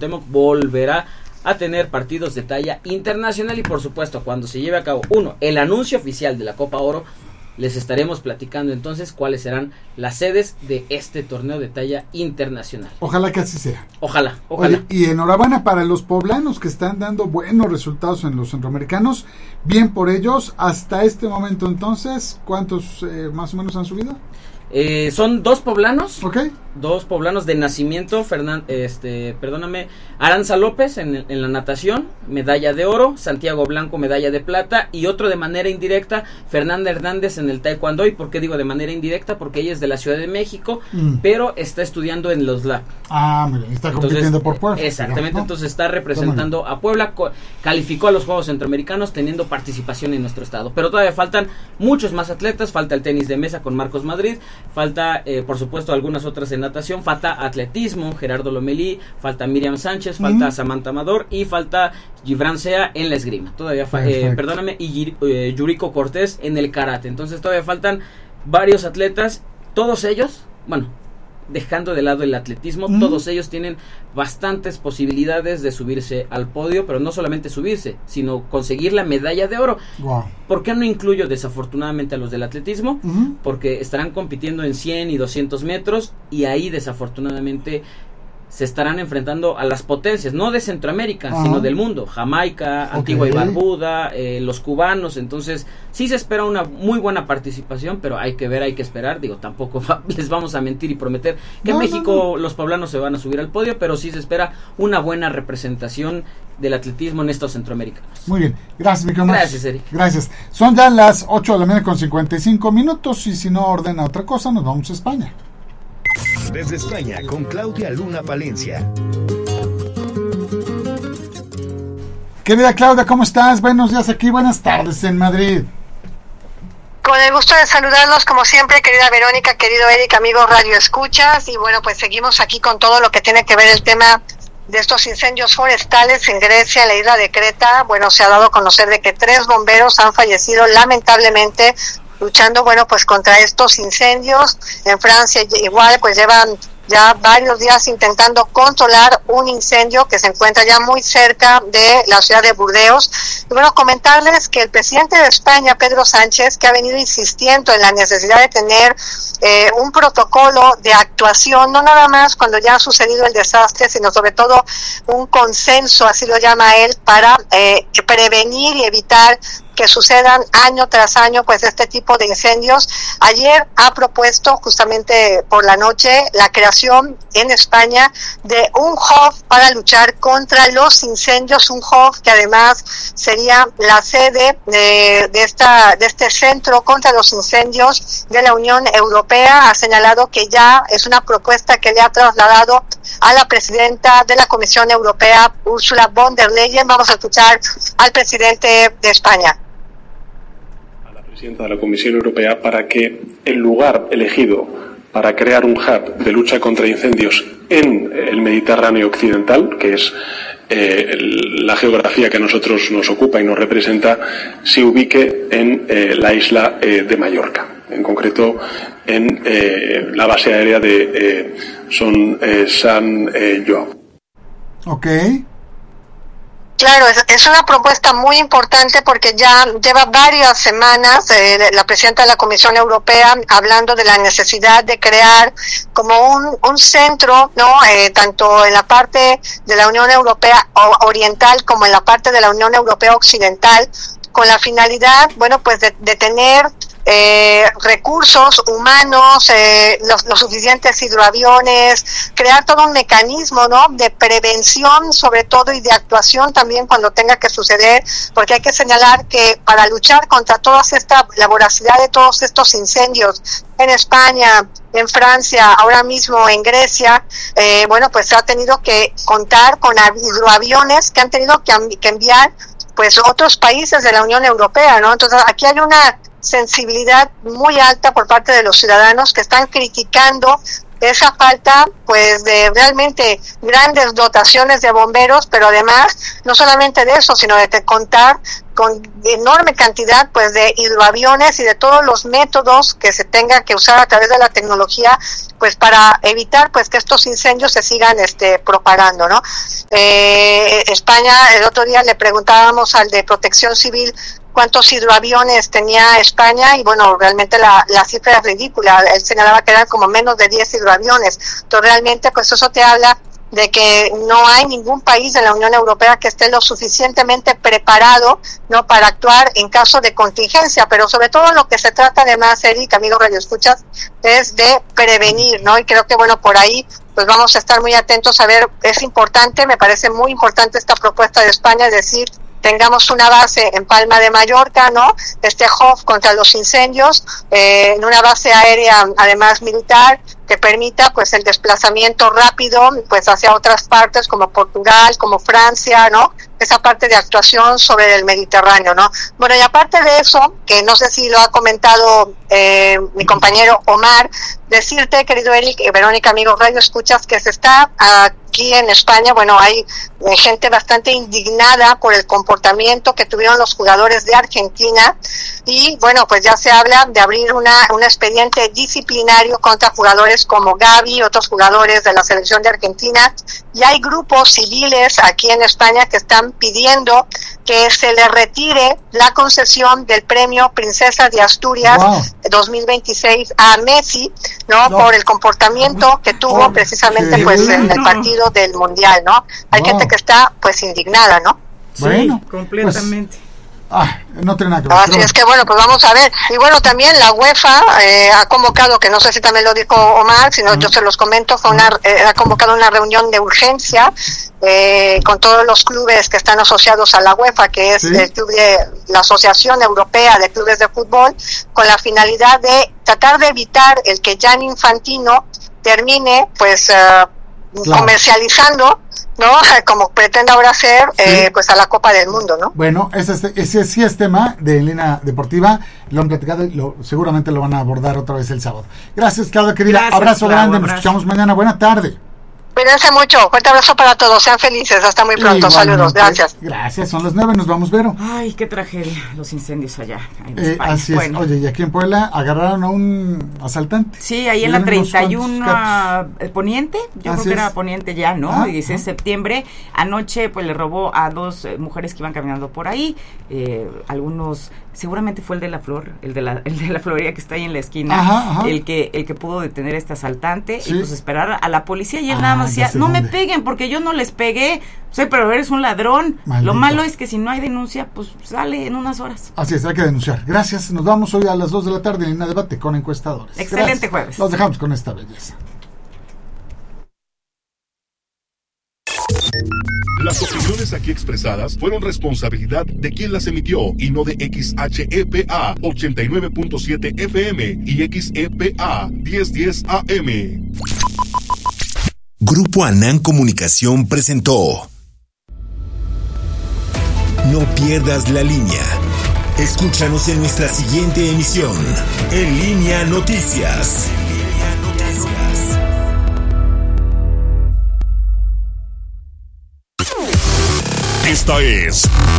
Cuauhtémoc volverá a tener partidos de talla internacional y por supuesto cuando se lleve a cabo el anuncio oficial de la Copa Oro, les estaremos platicando entonces cuáles serán las sedes de este torneo de talla internacional. Ojalá que así sea. Ojalá. Oye, y enhorabuena para los poblanos que están dando buenos resultados en los centroamericanos. Bien por ellos. Hasta este momento entonces, ¿cuántos más o menos han subido? Son 2 poblanos. Ok. 2 poblanos de nacimiento, Aranza López en la natación, medalla de oro, Santiago Blanco, medalla de plata, y otro de manera indirecta, Fernanda Hernández en el taekwondo. ¿Y por qué digo de manera indirecta? Porque ella es de la Ciudad de México, pero está estudiando en los LAB. Muy bien, está compitiendo por Puebla. Exactamente, ¿no? Entonces está representando a Puebla, calificó a los Juegos Centroamericanos teniendo participación en nuestro estado. Pero todavía faltan muchos más atletas, falta el tenis de mesa con Marcos Madrid, falta por supuesto algunas otras en natación, falta atletismo, Gerardo Lomelí, falta Miriam Sánchez, falta Samantha Amador y falta Gibran Sea en la esgrima. Todavía y Yuriko Cortés en el karate. Entonces todavía faltan varios atletas, todos ellos, dejando de lado el atletismo, todos ellos tienen bastantes posibilidades de subirse al podio, pero no solamente subirse, sino conseguir la medalla de oro. Wow. ¿Por qué no incluyo desafortunadamente a los del atletismo? Porque estarán compitiendo en 100 y 200 metros y ahí desafortunadamente se estarán enfrentando a las potencias, no de Centroamérica, sino del mundo, Jamaica, Antigua y Barbuda, los cubanos. Entonces sí se espera una muy buena participación, pero hay que ver, hay que esperar. Tampoco les vamos a mentir y prometer que en México los poblanos se van a subir al podio, pero sí se espera una buena representación del atletismo en estos centroamericanos. Muy bien, gracias, mi querido. Gracias, Eric. Gracias. Son ya las 8 de la mañana con 55 minutos y si no ordena otra cosa, nos vamos a España. Desde España, con Claudia Luna Palencia. Querida Claudia, ¿cómo estás? Buenos días aquí, buenas tardes en Madrid. Con el gusto de saludarlos como siempre, querida Verónica, querido Eric, amigos Radio Escuchas, y bueno, pues seguimos aquí con todo lo que tiene que ver el tema de estos incendios forestales en Grecia, en la isla de Creta. Bueno, se ha dado a conocer de que 3 bomberos han fallecido lamentablemente luchando, pues contra estos incendios. En Francia igual, pues llevan ya varios días intentando controlar un incendio que se encuentra ya muy cerca de la ciudad de Burdeos. Y bueno, comentarles que el presidente de España, Pedro Sánchez, que ha venido insistiendo en la necesidad de tener un protocolo de actuación, no nada más cuando ya ha sucedido el desastre, sino sobre todo un consenso, así lo llama él, para prevenir y evitar que sucedan año tras año pues este tipo de incendios. Ayer ha propuesto justamente por la noche la creación en España de un hub para luchar contra los incendios, un hub que además sería la sede de este centro contra los incendios de la Unión Europea. Ha señalado que ya es una propuesta que le ha trasladado a la presidenta de la Comisión Europea, Ursula von der Leyen. Vamos a escuchar al presidente de España. Presidenta de la Comisión Europea, para que el lugar elegido para crear un hub de lucha contra incendios en el Mediterráneo occidental, que es la geografía que a nosotros nos ocupa y nos representa, se ubique en la isla de Mallorca, en concreto en la base aérea de San Joao. Okay. Claro, es una propuesta muy importante porque ya lleva varias semanas la presidenta de la Comisión Europea hablando de la necesidad de crear como un centro, ¿no? Tanto en la parte de la Unión Europea Oriental como en la parte de la Unión Europea Occidental, con la finalidad, pues de tener recursos humanos, los suficientes hidroaviones, crear todo un mecanismo, ¿no?, de prevención sobre todo y de actuación también cuando tenga que suceder, porque hay que señalar que para luchar contra la voracidad de todos estos incendios en España, en Francia, ahora mismo en Grecia, pues se ha tenido que contar con hidroaviones que han tenido que enviar pues otros países de la Unión Europea, ¿no? Entonces aquí hay una sensibilidad muy alta por parte de los ciudadanos que están criticando esa falta pues de realmente grandes dotaciones de bomberos, pero además no solamente de eso, sino de contar con enorme cantidad pues de hidroaviones y de todos los métodos que se tengan que usar a través de la tecnología pues para evitar pues que estos incendios se sigan propagando, ¿no? España, el otro día le preguntábamos al de Protección Civil cuántos hidroaviones tenía España y bueno, realmente la cifra es ridícula. Él señalaba que eran como menos de 10 hidroaviones. Entonces realmente pues eso te habla de que no hay ningún país de la Unión Europea que esté lo suficientemente preparado, ¿no?, para actuar en caso de contingencia, pero sobre todo lo que se trata además, Eric, amigos radioescuchas, es de prevenir, ¿no? Y creo que bueno, por ahí pues vamos a estar muy atentos a ver, es importante, me parece muy importante esta propuesta de España, es decir, tengamos una base en Palma de Mallorca, ¿no? HOF contra los incendios, en una base aérea, además militar, que permita pues el desplazamiento rápido pues hacia otras partes como Portugal, como Francia, ¿no? Esa parte de actuación sobre el Mediterráneo, ¿no? Bueno, y aparte de eso, que no sé si lo ha comentado mi compañero Omar, decirte, querido Eric, Verónica, amigos radio escuchas, que se está aquí en España, bueno, hay gente bastante indignada por el comportamiento que tuvieron los jugadores de Argentina y bueno, pues ya se habla de abrir un expediente disciplinario contra jugadores como Gavi, otros jugadores de la selección de Argentina, y hay grupos civiles aquí en España que están pidiendo que se le retire la concesión del premio Princesa de Asturias 2026 a Messi, ¿no? Por el comportamiento que tuvo precisamente pues en el partido del Mundial, ¿no? Hay gente que está pues indignada, ¿no? Bueno, sí, completamente. Pues, no tiene nada que ver. Así es que bueno, pues vamos a ver. Y bueno, también la UEFA ha convocado, que no sé si también lo dijo Omar, sino yo se los comento, ha convocado una reunión de urgencia con todos los clubes que están asociados a la UEFA, que es el club de la Asociación Europea de Clubes de Fútbol, con la finalidad de tratar de evitar el que Gianni Infantino termine pues comercializando, ¿no? Como pretende ahora hacer pues a la Copa del Mundo, ¿no? Bueno, ese sí es tema de línea deportiva, lo han platicado y seguramente lo van a abordar otra vez el sábado. Gracias, Claudia, querida. Gracias, abrazo grande, nos escuchamos mañana. Buena tarde. Cuídense mucho, fuerte abrazo para todos, sean felices, hasta muy pronto, saludos, gracias. Gracias, son las 9, nos vamos, Vero. Ay, qué tragedia, los incendios allá en España. Así es, oye, y aquí en Puebla agarraron a un asaltante. Sí, ahí en la 31 Poniente, yo creo que era Poniente ya, ¿no? 16 de septiembre, anoche pues le robó a 2 mujeres que iban caminando por ahí, algunos, seguramente fue el de la flor, el de la florería que está ahí en la esquina, el que pudo detener a este asaltante y pues esperar a la policía, y él nada más decía, no me peguen porque yo no les pegué, pero eres un ladrón. Maldito. Lo malo es que si no hay denuncia, pues sale en unas horas. Así es, hay que denunciar. Gracias, nos vamos hoy a las 2 de la tarde en Línea Debate con encuestadores. Excelente jueves. Los dejamos con esta belleza. Las opiniones aquí expresadas fueron responsabilidad de quien las emitió y no de XHEPA 89.7 FM y XEPA 1010 AM. Grupo Anán Comunicación presentó No pierdas la línea. Escúchanos en nuestra siguiente emisión, En Línea Noticias. Esta es